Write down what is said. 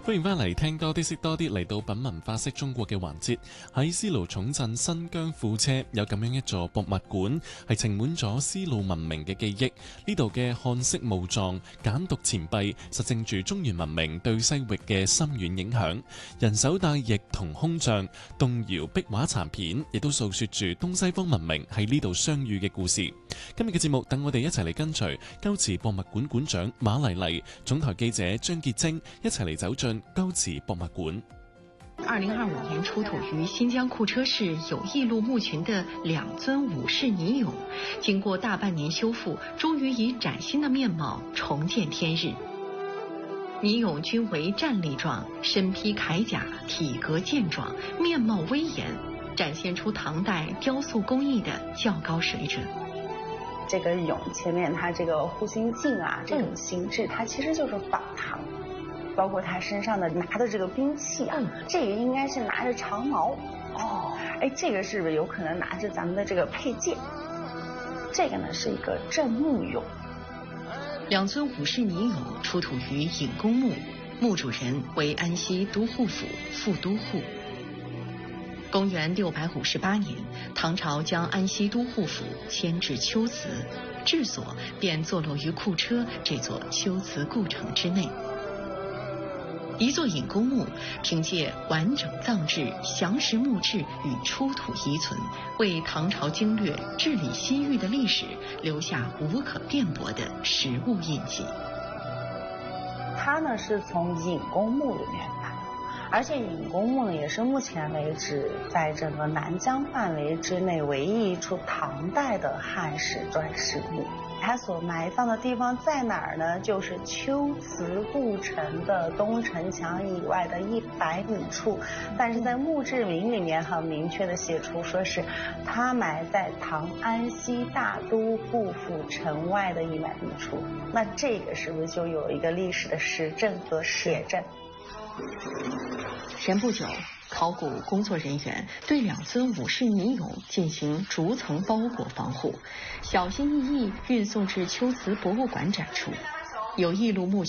歡迎翻嚟聽多啲識多啲，嚟到品文化識中國嘅環節。喺絲路重鎮新疆庫車有咁樣一座博物館，係盛滿咗絲路文明嘅記憶。呢度嘅漢式墓葬、簡牘錢幣，實證住中原文明對西域嘅深遠影響。人手帶翼同空杖、動搖壁畫殘片，亦都訴說住東西方文明喺呢度相遇嘅故事。今日嘅節目，等我哋一齊嚟跟隨龜茲博物館館長馬麗麗、總台記者張潔晶一齊嚟走進龜茲博物館。 2025年出土於新疆庫車市有翼路墓群的2尊武士泥俑，經過大半年修復，終於以嶄新的面貌重見天日。泥俑均為站立狀，身披鎧甲，體格健壯，面貌威嚴，展現出唐代雕塑工藝的較高水準。 這個俑前面它這個護心鏡啊，這種形制，它其實就是仿唐。包括他身上的拿的這個兵器啊，這個應該是拿着長矛哦，哎，這個是不是有可能拿着咱們的這個佩劍？這個呢是一個鎮墓俑。 2尊武士泥俑出土於隱公墓，墓主人為安西都護府副都護。公元658年，唐朝將安西都護府遷至龜茲，治所便坐落於庫車這座龜茲故城之內。一座隱公墓，憑借完整葬制、詳實墓志與出土遺存，為唐朝經略治理西域的歷史留下無可辯駁的實物印記。 它呢是從隱公墓裏面來，而且隱公墓呢也是目前為止在整個南疆範圍之內唯一一處唐代的漢式磚石墓。它所埋葬的地方在哪兒呢？就是龜茲故城的東城牆以外的100米處，但是在墓志銘裏面很明確的寫出，說是它埋在唐安西大都護府城外的100米處。那這個是不是就有一個歷史的實證和寫證？ 前不久，考古工作人員對2尊武士泥俑進行逐層包裹防護，小心翼翼運送至龜茲博物館展出。有翼路墓